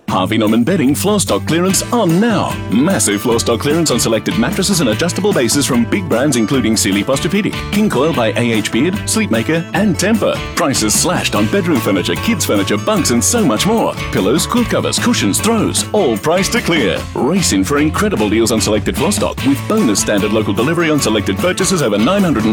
Harvey Norman Bedding floor stock clearance on now. Massive floor stock clearance on selected mattresses and adjustable bases from big brands including Sealy Posturepedic, King Coil by AH Beard, Sleepmaker and Tempur. Prices slashed on bedroom furniture, kids furniture, bunks and so much more. Pillows, quilt covers, cushions, throws, all priced to clear. Race in for incredible deals on selected floor stock with bonus standard local delivery on selected purchases over $900